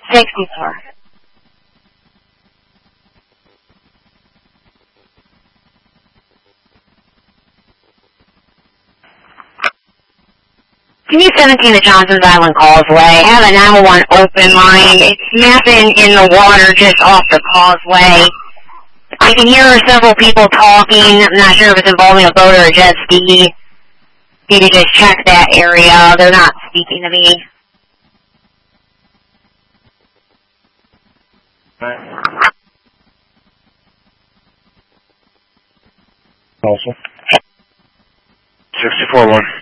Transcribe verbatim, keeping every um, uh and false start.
Thanks, I'm sorry. Can you seventeen to Johnson's Island Causeway? I have a nine one one open line. It's mapping in the water just off the causeway. I can hear several people talking. I'm not sure if it's involving a boat or a jet ski. You can just check that area. They're not speaking to me. Right. Also. sixty-four one.